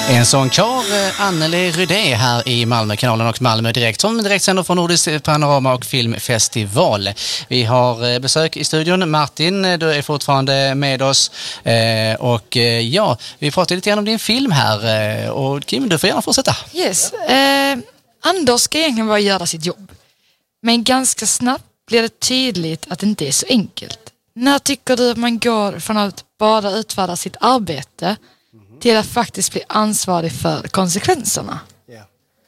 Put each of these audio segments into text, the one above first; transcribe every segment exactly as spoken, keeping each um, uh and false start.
En sångkör, Anneli Rydé här i Malmökanalen och Malmö Direkt som direkt sänder från Nordisk Panorama och Filmfestival. Vi har besök i studion. Martin, du är fortfarande med oss och ja, vi pratar lite grann om din film här och Kim, du får gärna fortsätta. Yes, eh, Anders ska egentligen bara göra sitt jobb. Men ganska snabbt blir det tydligt att det inte är så enkelt. När tycker du att man går från att bara utföra sitt arbete till att faktiskt bli ansvarig för konsekvenserna? Ja,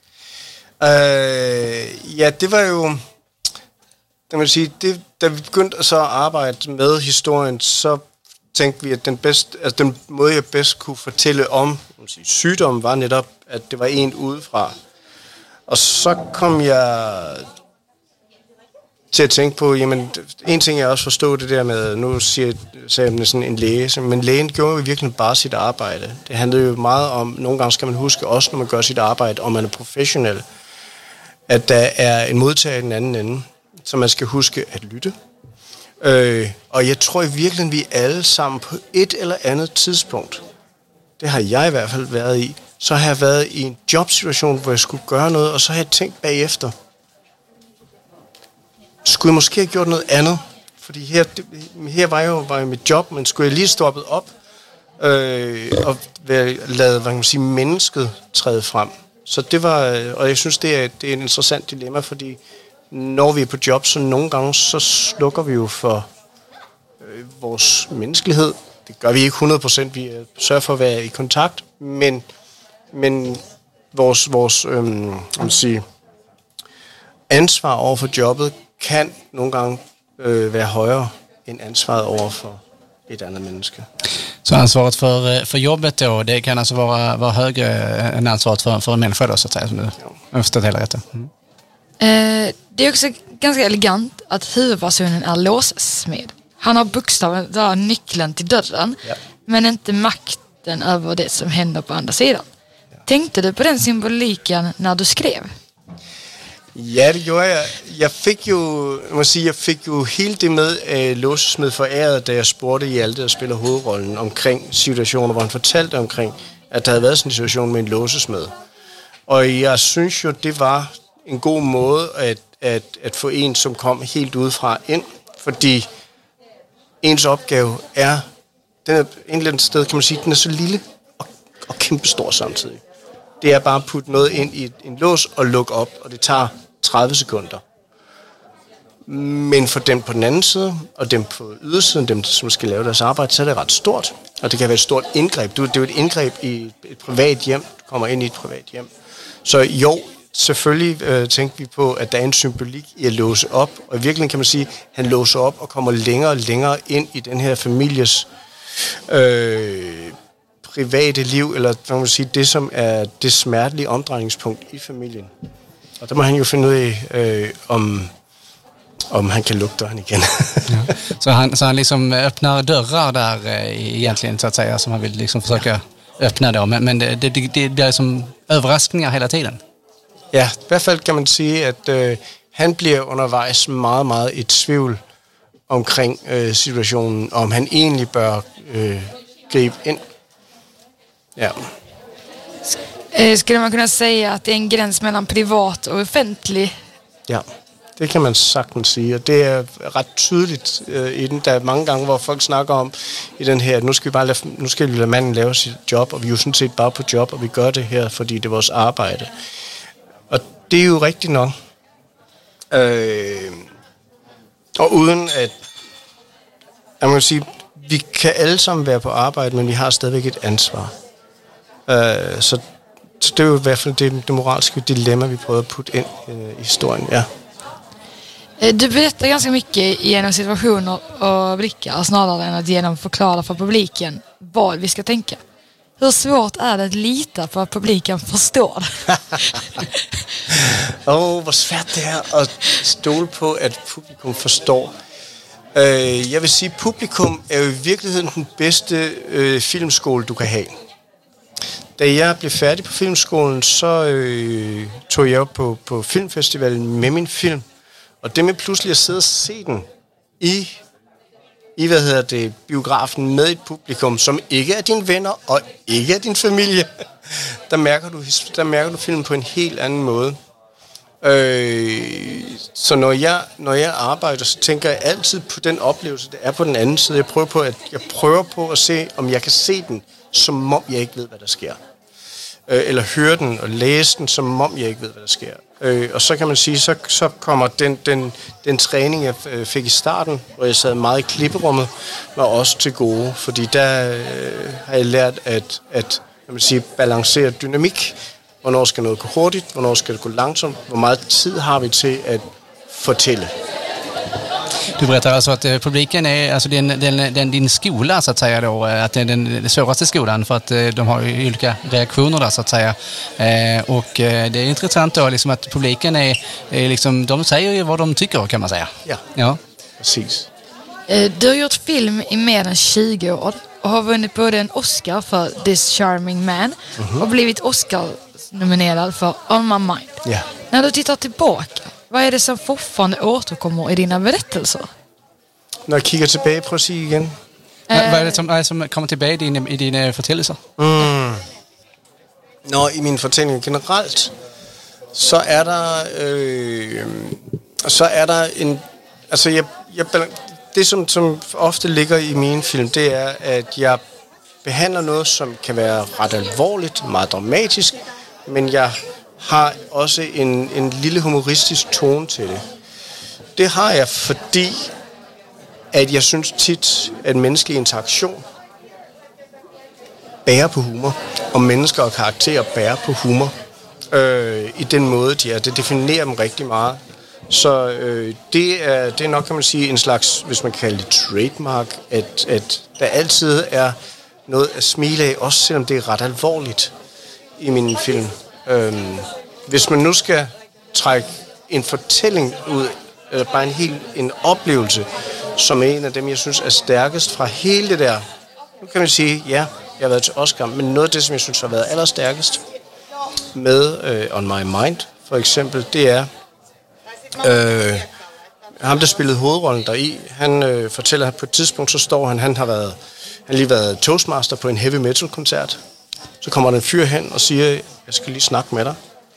uh, ja det var ju, det man sige, det, da vi begyndte så at arbejde med historien, så tænkte vi, at den, bedste, altså den måde, jeg bedst kunne fortælle om sige, sygdommen, var netop, at det var en udefra. Og så kom jeg til at tænke på, jamen, en ting jeg også forstod det der med, nu siger jeg sådan en læge, men lægen gjorde jo virkelig bare sit arbejde. Det handlede jo meget om, nogle gange skal man huske, også når man gør sit arbejde, og man er professionel, at der er en modtager i den anden ende, så man skal huske at lytte. Øh, og jeg tror i virkeligheden, vi alle sammen på et eller andet tidspunkt, det har jeg i hvert fald været i, så har jeg været i en jobsituation, hvor jeg skulle gøre noget, og så har jeg tænkt bagefter, skulle jeg måske have gjort noget andet? Fordi her, det, her var, jeg jo, var jeg mit job, men skulle jeg lige stoppet op øh, og lade, hvad kan man sige, mennesket træde frem. Så det var, og jeg synes, det er, det er et interessant dilemma, fordi når vi er på job, så nogle gange, så slukker vi jo for øh, vores menneskelighed. Det gør vi ikke hundrede procent, vi sørger for at være i kontakt, men, men vores, vores øh, man sige, ansvar over for jobbet kan nogle gange øh, være højere end ansvaret over for ett annat människa. Så ansvaret för, för jobbet då, det kan alltså vara, vara högre än ansvaret för, för en människa då, så att säga, som du har förstått hela rätt. Mm. Eh, det är också ganska elegant att huvudpersonen är låssmed. Han har bokstavligen där nyckeln till dörren, ja, men inte makten över det som händer på andra sidan. Ja. Tänkte du på den symboliken när du skrev? Ja, det gjorde jeg. Jeg fik jo, jeg må sige, jeg fik jo hele det med uh, låsesmed foræret, da jeg spurgte Hjalte, der spiller hovedrollen, omkring situationer, hvor han fortalte omkring, at der havde været sådan en situation med en låsesmed. Og jeg synes jo, det var en god måde at, at, at få en, som kom helt udefra ind, fordi ens opgave er, den er et eller andet sted, kan man sige, den er så lille og, og kæmpestor samtidig. Det er bare at putte noget ind i en lås og lukke op, og det tager tredive sekunder. Men for dem på den anden side, og dem på ydersiden, dem som skal lave deres arbejde, så er det ret stort. Og det kan være et stort indgreb. Det er jo et indgreb i et privat hjem. Du kommer ind i et privat hjem. Så jo, selvfølgelig øh, tænker vi på, at der er en symbolik i at låse op. Og i virkeligheden kan man sige, at han låser op og kommer længere og længere ind i den her families øh, private liv, eller man må sige, det som er det smertelige omdrejningspunkt i familien. Og der må han jo finde ud af, øh, om, om han kan lukke døren igen. Ja. Så, han, så han liksom öppnar dörrar där eh, egentligen, så att säga, som han vill liksom försöka ja. öppna då. Men, men det, det, det blir liksom överraskningar hela tiden. Ja, i hvert fald kan man sige, at øh, han bliver undervejs meget, meget i tvivl omkring øh, situationen, om han egentlig bør øh, gribe ind. Ja. Skulle man kunna säga att det är en gräns mellan privat och offentlig? Ja, det kan man sagtens sige, og det er ret tydeligt øh, i den. Der er mange gange, hvor folk snakker om i den her, at nu skal vi bare lade, nu skal vi lade manden lave sit job, og vi er jo sådan set bare på job, og vi gør det her, fordi det er vores arbejde. Og det er jo rigtigt nok. Øh, og uden at, jeg må sige, vi kan alle sammen være på arbejde, men vi har stadigvæk et ansvar. Øh, så Så det er jo i hvert fald det, det moralske dilemma, vi prøver at putte ind øh, i historien, ja. Du berättar ganska mycket genom situationer och blickar snarare än att genom förklara för publiken vad vi ska tänka. Hur svårt är det att lita på att publiken förstår? Åh, oh, hvor svært det er at stole på, at publikum forstår. Øh, jeg vil sige, publikum er jo i virkeligheden den bedste øh, filmskole, du kan have. Da jeg blev færdig på filmskolen, så øh, tog jeg op på, på filmfestivalen med min film. Og det med pludselig at sidde og se den i i hvad hedder det, biografen med et publikum, som ikke er dine venner og ikke er din familie, der mærker du, der mærker du filmen på en helt anden måde. Øh, så når jeg, når jeg arbejder, så tænker jeg altid på den oplevelse, det er på den anden side. Jeg prøver på at, jeg prøver på at se, om jeg kan se den, som om jeg ikke ved, hvad der sker. Øh, eller høre den og læse den, som om jeg ikke ved, hvad der sker. Øh, og så kan man sige, så, så kommer den, den, den træning, jeg fik i starten, hvor jeg sad meget i klipperummet, var også til gode. Fordi der øh, har jeg lært at, at kan man sige, balancere dynamik. Hvornår skal noget gå hurtigt? Hvornår skal det gå langsomt? Hvor meget tid har vi til at fortælle? Du berättar alltså att publiken är alltså den, den, den, din skola så att säga då, att det är den, den svåraste skolan för att de har ju olika reaktioner där så att säga. Eh, och det är intressant då liksom att publiken är, är liksom, de säger ju vad de tycker kan man säga. Ja, ja. Precis. Du har gjort film i mer än tjugo år och har vunnit både en Oscar för This Charming Man mm-hmm. och blivit Oscar-nominerad för On My Mind. Ja. När du tittar tillbaka, vad är det som fortfarande återkommer i dina berättelser? Når jeg kigger tilbage, prøv at sige igen. Hvad er det, som, er, som kommer tilbage i dine, i dine fortællinger? Mm. Nå, i mine fortællinger generelt, så er der, øh, så er der en, altså jeg, jeg, det som, som ofte ligger i mine film, det er, at jeg behandler noget, som kan være ret alvorligt, meget dramatisk, men jeg har også en, en lille humoristisk tone til det. Det har jeg, fordi at jeg synes tit, at menneskelig interaktion bærer på humor, og mennesker og karakterer bærer på humor øh, i den måde, de er. Det definerer dem rigtig meget. Så øh, det, er, det er nok, kan man sige, en slags, hvis man kalder det trademark, at, at der altid er noget at smile af, også selvom det er ret alvorligt i min film. Øh, hvis man nu skal trække en fortælling ud, eller bare en helt en oplevelse, som er en af dem, jeg synes er stærkest fra hele det der. Nu kan man sige, ja, jeg har været til Oscar, men noget af det, som jeg synes har været allerstærkest med øh, On My Mind, for eksempel, det er øh, ham, der spillede hovedrollen deri. Han øh, fortæller, at på et tidspunkt, så står han, han har været, han lige været toastmaster på en heavy metal koncert. Så kommer der en fyr hen og siger, jeg skal lige snakke med dig,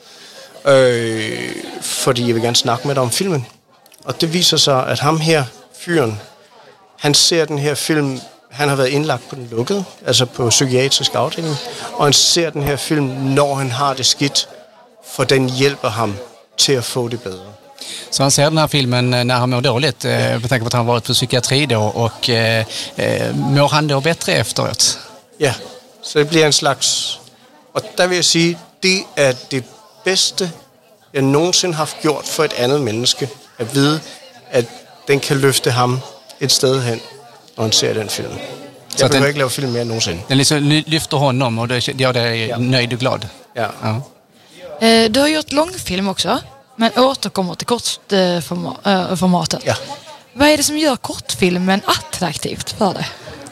øh, fordi jeg vil gerne snakke med dig om filmen. Og det viser sig, at ham her, fyren, han ser den her film, han har været indlagt på den lukkede, altså på psykiatrisk afdeling, og han ser den her film, når han har det skidt, for den hjælper ham til at få det bedre. Så han ser den här filmen när han mår dåligt, med tanke på att han varit på psykiatri då, och eh, mår han då bättre efteråt? Ja, så det bliver en slags, og der vil jeg sige, det er det bedste, jeg nogensinde har gjort for et andet menneske, at vide, at den kan løfte ham et sted hen, når han ser den film. Jeg så behøver ikke lave film mere nogensinde. Den liksom lyfter honom och det gör dig ja. nöjd och glad. Ja. Ja. Eh, du har gjort långfilm också, men återkommer till kortformatet. Ja. Vad är det som gör kortfilmen attraktivt för dig?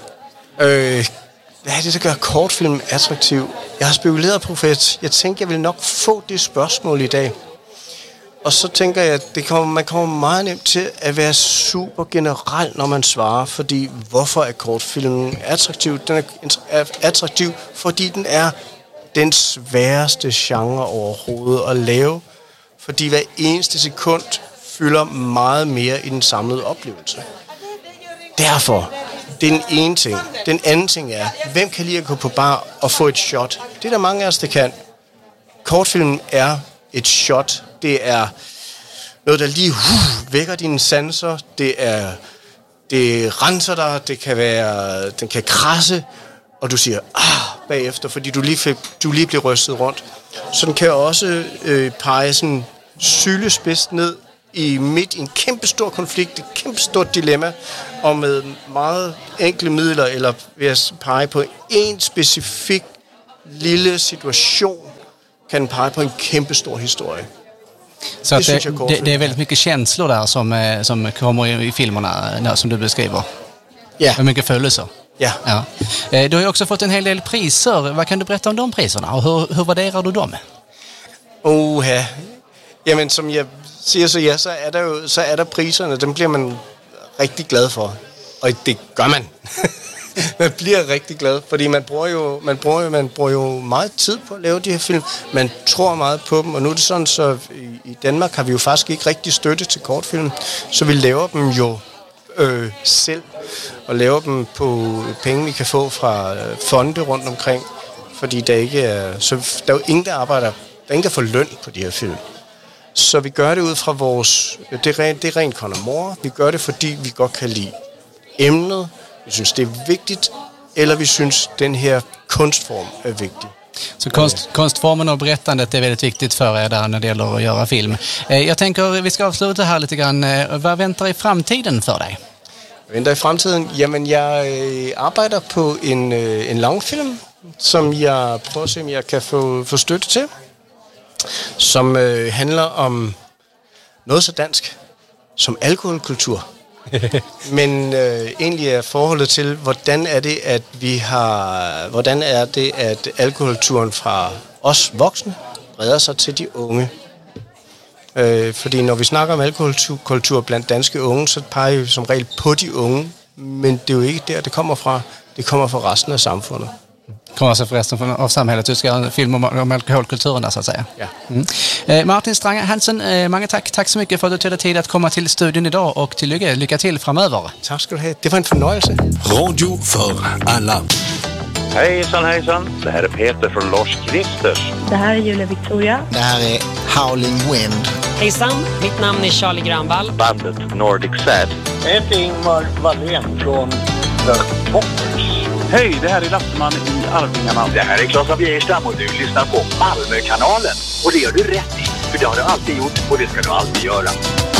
Øh, hvad er det, der gør kortfilm attraktiv? Jeg har spekuleret på, for jeg, jeg tænkte, jeg vil nok få det spørgsmål i dag. Og så tænker jeg, at det kommer, man kommer meget nemt til at være super generel, når man svarer, fordi hvorfor er kortfilmen attraktiv? Den er attraktiv, fordi den er den sværeste genre overhovedet at lave, fordi hver eneste sekund fylder meget mere i den samlede oplevelse. Derfor, det er den ene ting. Den anden ting er, hvem kan lide at gå på bar og få et shot? Det er der mange af os, der kan. Kortfilmen er et shot. Det er noget, der lige uh, vækker dine sanser. Det er, det renser dig. Det kan være, den kan krasse, og du siger ah bagefter, fordi du lige fik, du lige bliver rystet rundt. Så den kan også øh, pege sådan sylespids ned i midt i en kæmpe stor konflikt, et kæmpe stort dilemma, og med meget enkle midler, eller ved at pege på en specifik lille situation, kan den pege på en kæmpe stor historie. Så det, det, det, det är väldigt mycket känslor där som, som kommer i, i filmerna som du beskriver. Ja. Med mycket födelser. Ja. Ja. Du har ju också fått en hel del priser. Vad kan du berätta om de priserna? Och hur, hur värderar du dem? Åh, ja. Jamen, som jeg siger så ja, så er der jo så er der priserne. Dem bliver man rigtig glad for. Og det gør man. Man bliver rigtig glad, fordi man bruger, jo, man, bruger jo, man bruger jo meget tid på at lave de her film. Man tror meget på dem, og nu er det sådan, så i, i Danmark har vi jo faktisk ikke rigtig støtte til kortfilm, så vi laver dem jo øh, selv, og laver dem på penge, vi kan få fra øh, fonde rundt omkring, fordi der ikke er, så der er jo ingen, der arbejder, der er ingen, der får løn på de her film. Så vi gør det ud fra vores, det er rent, det er rent kon og mor, vi gør det, fordi vi godt kan lide emnet, vi synes, det er vigtigt, eller vi synes, den her kunstform är viktig. Så konst, konstformen och berättandet är väldigt viktigt för er där när det gäller att göra film. Eh, jag tänker vi ska avsluta här lite grann. Eh, vad väntar i framtiden för dig? Vad väntar i framtiden? Jamen, jag eh, arbetar på en, eh, en långfilm som jag prøver at se, om jeg kan få, få støtte til, som eh, handler om noget så dansk som alkoholkultur. Men øh, egentlig er forholdet til, hvordan er det, at vi har, hvordan er det, at alkoholkulturen fra os voksne breder sig til de unge. Øh, fordi når vi snakker om alkoholkultur blandt danske unge, så peger vi som regel på de unge, men det er jo ikke der, det kommer fra. Det kommer fra resten af samfundet. Kommer alltså för resten av samhället. Du ska göra en film om, om alkoholkulturen, så att säga. Ja. Mm. Eh, Martin Strange Hansen, eh, många tack. Tack så mycket för att du tog dig tid att komma till studion idag och till lycka, lycka till framöver. Tack ska du ha. Det var en förnöjelse. Radio för alla. Hejsan, hejsan. Det här är Peter från Lars Kristers. Det här är Julia Victoria. Det här är Howling Wind. Hejsan, mitt namn är Charlie Granvall. Bandet Nordic Sad. Jag heter Ingmar Wallén från The Poppers. Hej, det här är Lasseman i Arvingarna. Det här är Claes av Geijerstam och du lyssnar på Malmökanalen. Och det gör du rätt i, för det har du alltid gjort och det ska du alltid göra.